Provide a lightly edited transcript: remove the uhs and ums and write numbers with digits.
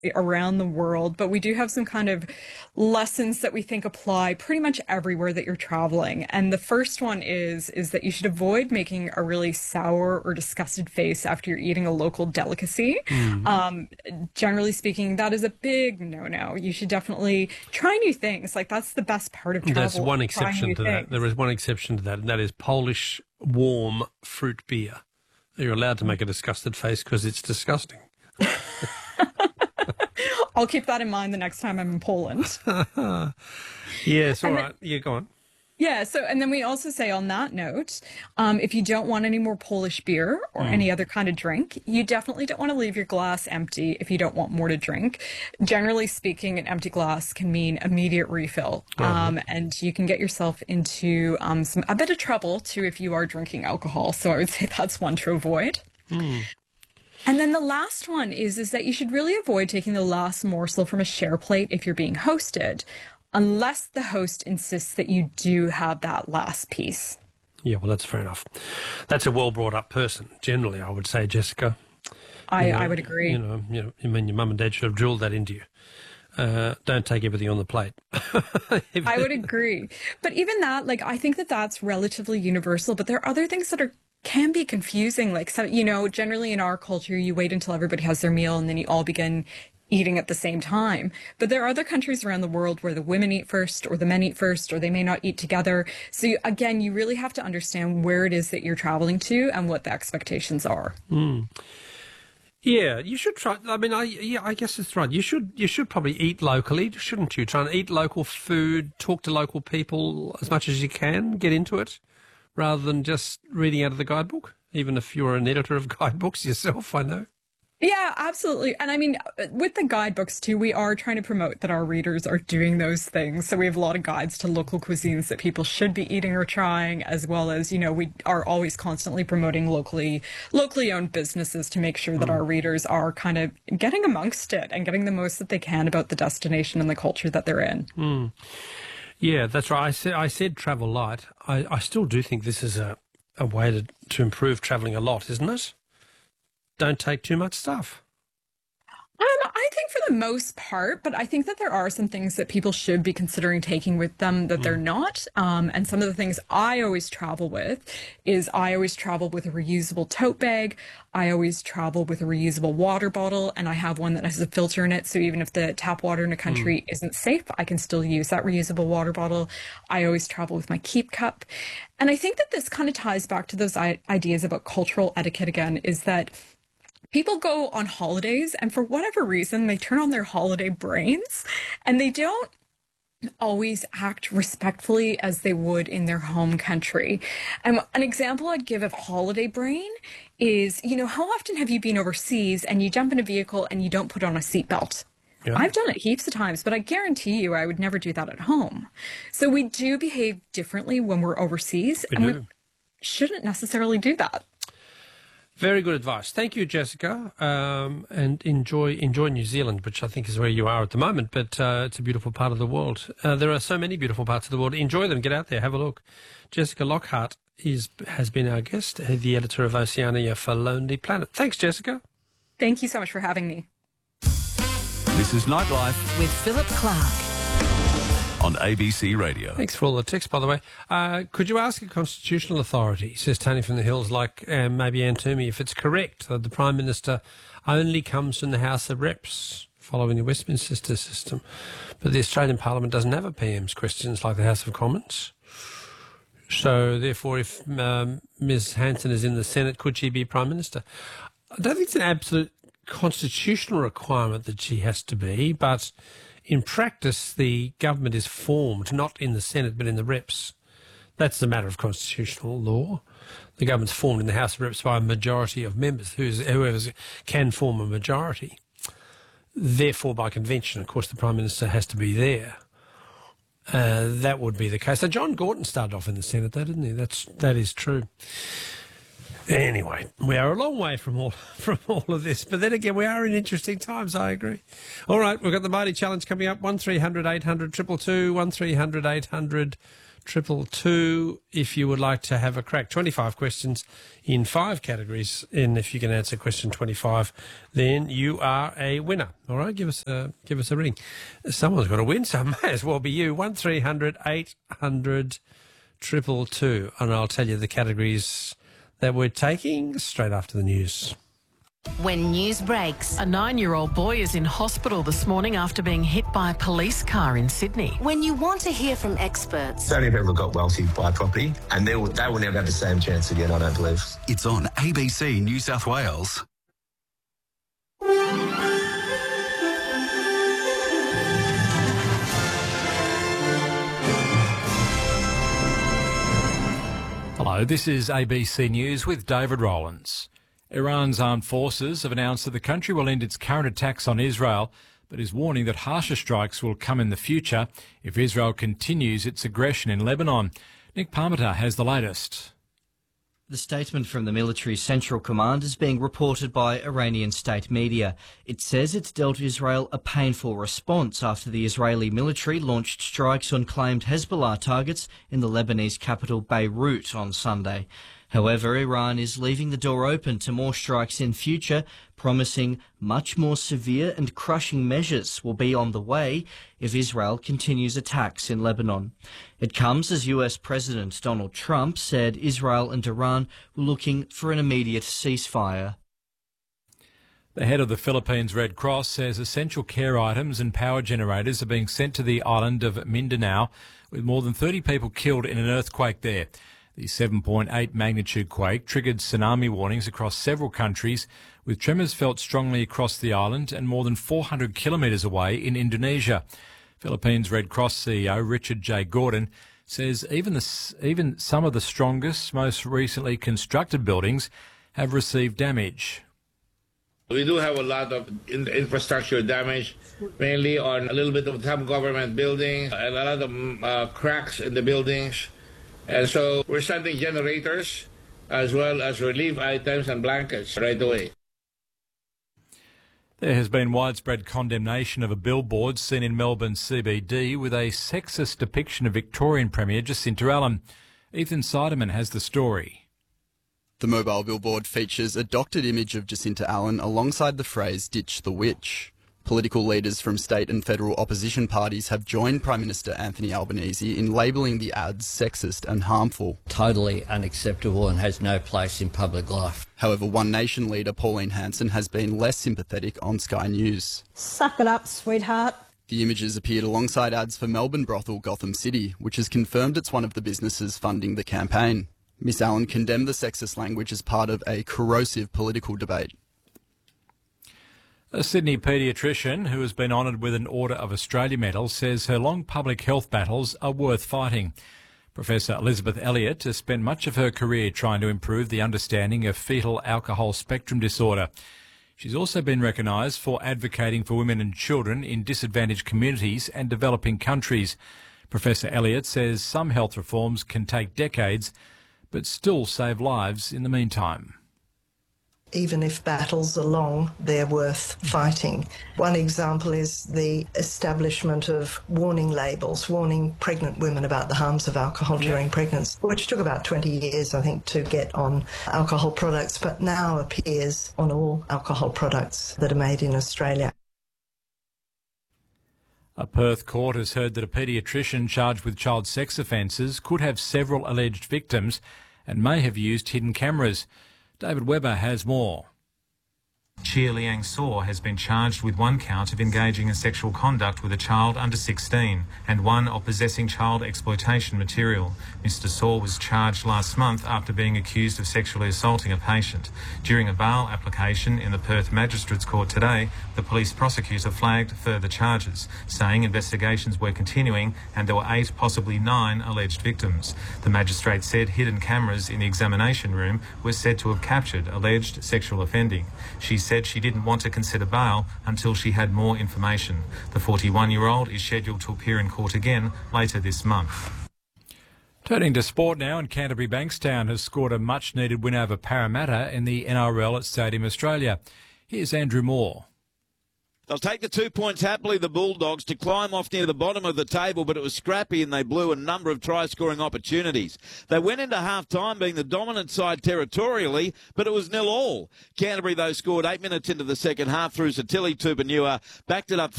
around the world, but we do have some kind of lessons that we think apply pretty much everywhere that you're traveling. And the first one is that you should avoid making a really sour or disgusted face after you're eating a local delicacy. Generally speaking, that is a big no-no. You should definitely try new things. Like, that's the best part of travel. There's one exception to that. There is one exception to that, and that is Polish warm fruit beer. You're allowed to make a disgusted face because it's disgusting. I'll keep that in mind the next time I'm in Poland. Yes, all right. Yeah, go on. Yeah, so, and then we also say on that note, if you don't want any more Polish beer or any other kind of drink, you definitely don't want to leave your glass empty if you don't want more to drink. Generally speaking, an empty glass can mean immediate refill, and you can get yourself into a bit of trouble too if you are drinking alcohol. So I would say that's one to avoid. And then the last one is that you should really avoid taking the last morsel from a share plate if you're being hosted, unless the host insists that you do have that last piece. Yeah, well, that's fair enough. That's a well-brought-up person, generally, I would say, Jessica. I would agree. You know, I mean, your mum and dad should have drilled that into you. Don't take everything on the plate. I would agree. But even that, like, I think that that's relatively universal, but there are other things that can be confusing. Like, so, generally in our culture, you wait until everybody has their meal and then you all begin eating at the same time. But there are other countries around the world where the women eat first or the men eat first or they may not eat together. So again, you really have to understand where it is that you're traveling to and what the expectations are. Yeah, you should try. I mean, I guess it's right. You should probably eat locally, shouldn't you? Try and eat local food, talk to local people as much as you can, get into it, rather than just reading out of the guidebook, even if you're an editor of guidebooks yourself, I know. Yeah, absolutely. And I mean, with the guidebooks too, we are trying to promote that our readers are doing those things. So we have a lot of guides to local cuisines that people should be eating or trying, as well as, we are always constantly promoting locally owned businesses to make sure that our readers are kind of getting amongst it and getting the most that they can about the destination and the culture that they're in. Yeah, that's right. I said travel light. I still do think this is a way to improve travelling a lot, isn't it? Don't take too much stuff. I think for the most part, but I think that there are some things that people should be considering taking with them that they're not. And some of the things I always travel with is I always travel with a reusable tote bag. I always travel with a reusable water bottle, and I have one that has a filter in it. So even if the tap water in a country isn't safe, I can still use that reusable water bottle. I always travel with my keep cup. And I think that this kind of ties back to those ideas about cultural etiquette again, is that people go on holidays and for whatever reason, they turn on their holiday brains and they don't always act respectfully as they would in their home country. And an example I'd give of holiday brain is, how often have you been overseas and you jump in a vehicle and you don't put on a seatbelt? Yeah. I've done it heaps of times, but I guarantee you I would never do that at home. So we do behave differently when we're overseas, we shouldn't necessarily do that. Very good advice. Thank you, Jessica, and enjoy New Zealand, which I think is where you are at the moment, but it's a beautiful part of the world. There are so many beautiful parts of the world. Enjoy them. Get out there. Have a look. Jessica Lockhart has been our guest, the editor of Oceania for Lonely Planet. Thanks, Jessica. Thank you so much for having me. This is Nightlife with Philip Clark on ABC Radio. Thanks for all the texts, by the way. Could you ask a constitutional authority, says Tony from the Hills, like maybe Ann Toomey, if it's correct that the Prime Minister only comes from the House of Reps, following the Westminster system, but the Australian Parliament doesn't have a PM's questions like the House of Commons? So, therefore, if Ms Hanson is in the Senate, could she be Prime Minister? I don't think it's an absolute constitutional requirement that she has to be, but in practice, the government is formed not in the Senate but in the Reps. That's the matter of constitutional law. The government's formed in the House of Reps by a majority of members, whoever can form a majority. Therefore, by convention, of course, the Prime Minister has to be there. That would be the case. So John Gorton started off in the Senate, though, didn't he? That is true. Anyway, we are a long way from all of this, but then again, we are in interesting times. I agree. All right, we've got the Mighty Challenge coming up. 1300 800 222, 1300 800 222 if you would like to have a crack. 25 questions in 5 categories, and if you can answer question 25, then you are a winner. All right, give us a ring. Someone's got to win, so it may as well be you. 1300 800 222, and I'll tell you the categories that we're taking straight after the news. When news breaks. A 9-year-old boy is in hospital this morning after being hit by a police car in Sydney. When you want to hear from experts. So many people got wealthy by property, and they will never have the same chance again, I don't believe. It's on ABC New South Wales. Hello, this is ABC News with David Rowlands. Iran's armed forces have announced that the country will end its current attacks on Israel, but is warning that harsher strikes will come in the future if Israel continues its aggression in Lebanon. Nick Parmenter has the latest. The statement from the military central command is being reported by Iranian state media. It says it's dealt Israel a painful response after the Israeli military launched strikes on claimed Hezbollah targets in the Lebanese capital Beirut on Sunday. However, Iran is leaving the door open to more strikes in future, promising much more severe and crushing measures will be on the way if Israel continues attacks in Lebanon. It comes as US President Donald Trump said Israel and Iran were looking for an immediate ceasefire. The head of the Philippines Red Cross says essential care items and power generators are being sent to the island of Mindanao, with more than 30 people killed in an earthquake there. The 7.8 magnitude quake triggered tsunami warnings across several countries, with tremors felt strongly across the island and more than 400 kilometres away in Indonesia. Philippines Red Cross CEO Richard J. Gordon says even some of the strongest, most recently constructed buildings have received damage. We do have a lot of infrastructure damage, mainly on a little bit of some government buildings and a lot of cracks in the buildings. And so we're sending generators as well as relief items and blankets right away. There has been widespread condemnation of a billboard seen in Melbourne's CBD with a sexist depiction of Victorian Premier Jacinta Allen. Ethan Seidemann has the story. The mobile billboard features a doctored image of Jacinta Allen alongside the phrase "Ditch the Witch." Political leaders from state and federal opposition parties have joined Prime Minister Anthony Albanese in labelling the ads sexist and harmful. Totally unacceptable and has no place in public life. However, One Nation leader Pauline Hanson has been less sympathetic on Sky News. Suck it up, sweetheart. The images appeared alongside ads for Melbourne brothel Gotham City, which has confirmed it's one of the businesses funding the campaign. Miss Allen condemned the sexist language as part of a corrosive political debate. A Sydney paediatrician who has been honoured with an Order of Australia medal says her long public health battles are worth fighting. Professor Elizabeth Elliott has spent much of her career trying to improve the understanding of fetal alcohol spectrum disorder. She's also been recognised for advocating for women and children in disadvantaged communities and developing countries. Professor Elliott says some health reforms can take decades, but still save lives in the meantime. Even if battles are long, they're worth fighting. One example is the establishment of warning labels, warning pregnant women about the harms of alcohol during pregnancy, which took about 20 years, I think, to get on alcohol products, but now appears on all alcohol products that are made in Australia. A Perth court has heard that a paediatrician charged with child sex offences could have several alleged victims and may have used hidden cameras. David Webber has more. Chia Liang Saw has been charged with 1 count of engaging in sexual conduct with a child under 16 and 1 of possessing child exploitation material. Mr. Saw was charged last month after being accused of sexually assaulting a patient. During a bail application in the Perth Magistrates Court today, the police prosecutor flagged further charges, saying investigations were continuing and there were 8, possibly 9 alleged victims. The magistrate said hidden cameras in the examination room were said to have captured alleged sexual offending. She said she didn't want to consider bail until she had more information. The 41-year-old is scheduled to appear in court again later this month. Turning to sport now, and Canterbury Bankstown has scored a much-needed win over Parramatta in the NRL at Stadium Australia. Here's Andrew Moore. They'll take the 2 points happily, the Bulldogs, to climb off near the bottom of the table, but it was scrappy and they blew a number of try-scoring opportunities. They went into half-time being the dominant side territorially, but it was 0-0. Canterbury, though, scored 8 minutes into the second half through Satili Tupanua, backed it up